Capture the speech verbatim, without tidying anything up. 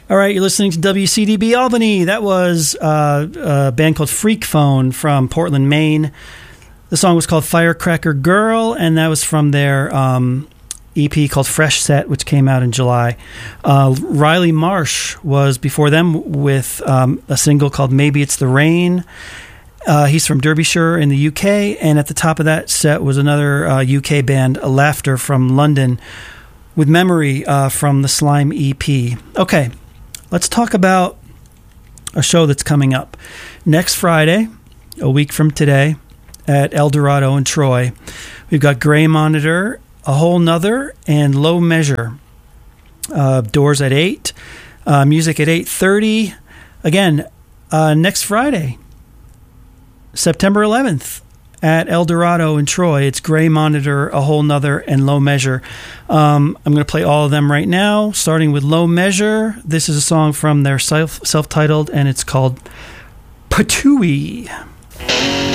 All right, you're listening to W C D B Albany. That was uh, a band called Freak Phone from Portland, Maine. The song was called Firecracker Girl, and that was from their um, E P called Fresh Set, which came out in July. Uh, Riley Marsh was before them with um, a single called Maybe It's the Rain. Uh, he's from Derbyshire in the U K, and at the top of that set was another uh, U K band, Laughter from London, with Memory uh, from the Slime E P. Okay. Let's talk about a show that's coming up next Friday, a week from today, at El Dorado in Troy. We've got Gray Monitor, A Whole Nother, and Low Measure. Uh, doors at eight, uh, music at eight thirty. Again, uh, next Friday, September eleventh, at El Dorado in Troy. It's Gray Monitor, A Whole Nother, and Low Measure. Um, I'm going to play all of them right now, starting with Low Measure. This is a song from their self, self-titled, and it's called Patooey.